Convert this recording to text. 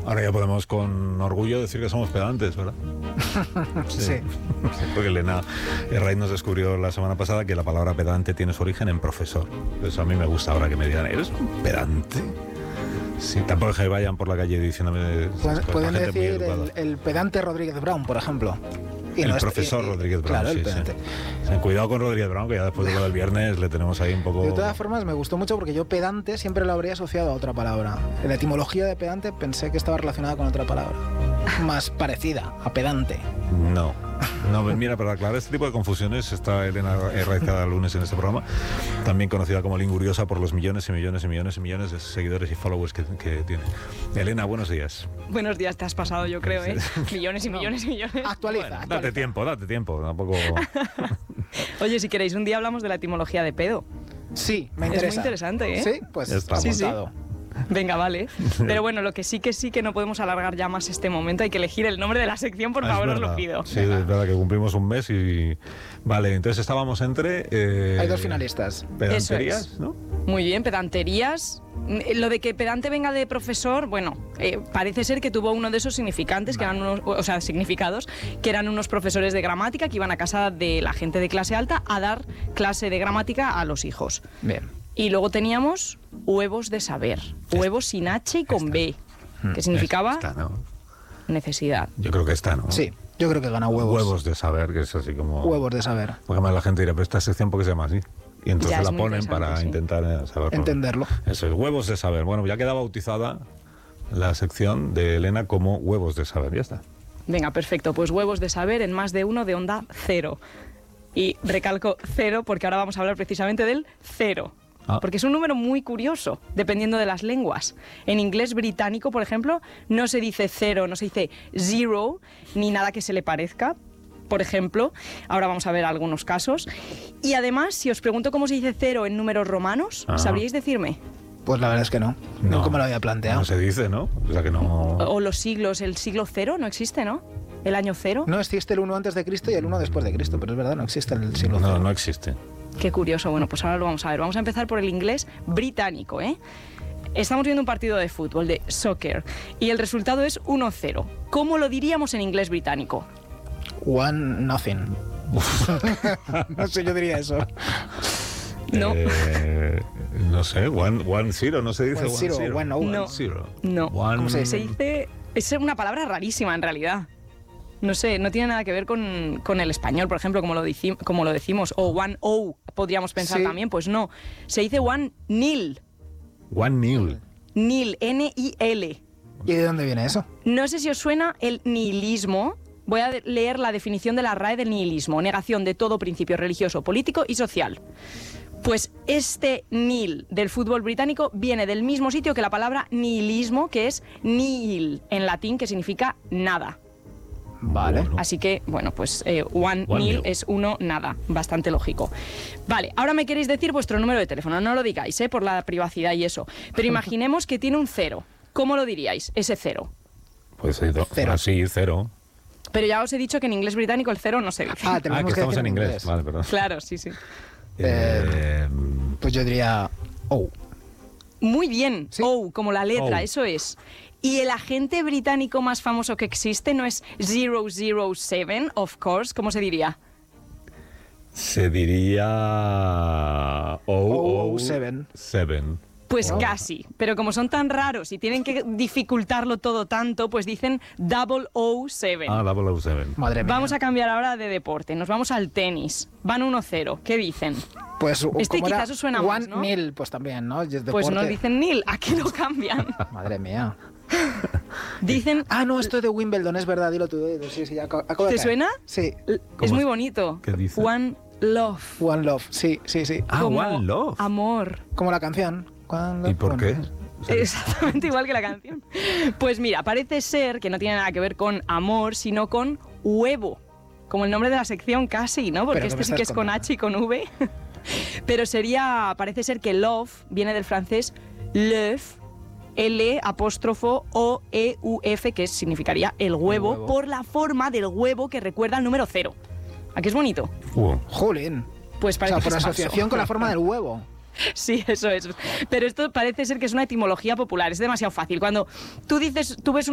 Ahora ya podemos con orgullo decir que somos pedantes, ¿verdad? Sí. Porque Elena Herraiz nos descubrió la semana pasada que la palabra pedante tiene su origen en profesor. Eso a mí me gusta ahora que me digan, ¿eres un pedante? Sí, tampoco es que vayan por la calle diciéndome... Pueden decir el pedante Rodríguez Brown, por ejemplo. Y el no profesor Rodríguez Brown, claro, sí, el pedante. Sí. Cuidado con Rodríguez Brown, que ya después de lo del viernes le tenemos ahí un poco... De todas formas, me gustó mucho porque yo pedante siempre lo habría asociado a otra palabra. En la etimología de pedante pensé que estaba relacionada con otra palabra más parecida a pedante. No, mira, para aclarar este tipo de confusiones está Elena Herraiz cada lunes en este programa, también conocida como Linguriosa por los millones y millones y millones y millones de seguidores y followers que tiene. Elena, buenos días. Buenos días, te has pasado, yo creo, ¿eh? Millones y millones y millones. Actualiza. Date tiempo, tampoco... Oye, si queréis, un día hablamos de la etimología de pedo. Sí, me interesa. Es muy interesante, ¿eh? Sí, pues está apuntado. Sí. Venga, vale. Pero bueno, lo que sí que no podemos alargar ya más este momento. Hay que elegir el nombre de la sección, por favor, os lo pido. Sí, es verdad que cumplimos un mes y... Vale, entonces estábamos entre... Hay dos finalistas. Pedanterías, Eso es. ¿no? Muy bien, pedanterías. Lo de que pedante venga de profesor, bueno, parece ser que tuvo uno de esos significantes, que eran significados, que eran unos profesores de gramática que iban a casa de la gente de clase alta a dar clase de gramática a los hijos. Bien. Y luego teníamos huevos de saber, huevos sin H y con B, que significaba Esta, ¿no? necesidad. Yo creo que está, ¿no? Sí, yo creo que gana huevos. Huevos de saber, que es así como... Huevos de saber. Porque además la gente dirá, pero esta sección, ¿por qué se llama así? Y entonces Ya, es la muy ponen interesante, para sí. intentar saberlo. Entenderlo. Eso es, huevos de saber. Bueno, ya queda bautizada la sección de Elena como huevos de saber. Ya está. Venga, perfecto, pues huevos de saber en más de uno de onda cero. Y recalco cero porque ahora vamos a hablar precisamente del cero. Porque es un número muy curioso, dependiendo de las lenguas. En inglés británico, por ejemplo, no se dice cero, no se dice zero, ni nada que se le parezca. Por ejemplo, ahora vamos a ver algunos casos. Y además, si os pregunto cómo se dice cero en números romanos, ¿sabríais decirme? Pues la verdad es que no. Nunca me lo había planteado. No se dice, ¿no? O sea que no... O los siglos, el siglo cero no existe, ¿no? El año cero. No existe el 1 antes de Cristo y el 1 después de Cristo, pero es verdad, no existe el siglo cero. No existe. Qué curioso. Bueno, pues ahora lo vamos a ver. Vamos a empezar por el inglés británico, ¿eh? Estamos viendo un partido de fútbol, de soccer, y el resultado es 1-0. ¿Cómo lo diríamos en inglés británico? 1-0. No sé, yo diría eso. No. No sé, 1-0, no se dice 1-0. 1-0. No. ¿Cómo se dice? Se dice... Es una palabra rarísima, en realidad. No sé, no tiene nada que ver con el español, por ejemplo, como lo decimos. O 1-0, podríamos pensar también. Pues no. Se dice 1-0. 1-0. Nil, N-I-L. ¿Y de dónde viene eso? No sé si os suena el nihilismo. Voy a leer la definición de la RAE del nihilismo. Negación de todo principio religioso, político y social. Pues este nil del fútbol británico viene del mismo sitio que la palabra nihilismo, que es nihil, en latín, que significa nada. Vale. Bueno. Así que, bueno, pues one nil es uno nada, bastante lógico. Vale, ahora me queréis decir vuestro número de teléfono, no lo digáis, por la privacidad y eso. Pero imaginemos que tiene un cero. ¿Cómo lo diríais, ese cero? Pues Cero. así, cero. Pero ya os he dicho que en inglés británico el cero no se dice. Tenemos que estamos decir en inglés. Vale, perdón. Claro, sí. Pues yo diría Muy bien, ¿Sí? O, como la letra, O. eso es. Y el agente británico más famoso que existe no es 007, of course, ¿cómo se diría? Se diría 007. Pues casi, pero como son tan raros y tienen que dificultarlo todo tanto, pues dicen 007. 007. Madre mía. Vamos a cambiar ahora de deporte, nos vamos al tenis. Van 1-0, ¿qué dicen? Pues Este ¿cómo quizás era? os suena más, ¿no? 1-0, pues también, ¿no? Y es Pues no deporte. dicen nil, aquí lo cambian. Madre mía. Dicen... No, esto es de Wimbledon, es verdad, dilo tú. Sí, ya acabo de ¿Te caer. suena? Sí. Es muy bonito. ¿Qué dice? One Love. One Love, sí. Como One Love. amor. Como la canción. ¿Y por qué? Exactamente igual que la canción. Pues mira, parece ser que no tiene nada que ver con amor, sino con huevo. Como el nombre de la sección casi, ¿no? Porque ¿Pero qué me este sí que estás es con contando? H y con V. Pero parece ser que love viene del francés leuf, L''O'-E-U-F, que significaría el huevo, por la forma del huevo que recuerda al número 0. ¿A qué es bonito? Jolín. Pues O parece sea, por que es asociación falso. con la forma del huevo. Sí, eso es. Pero esto parece ser que es una etimología popular, es demasiado fácil. Cuando tú ves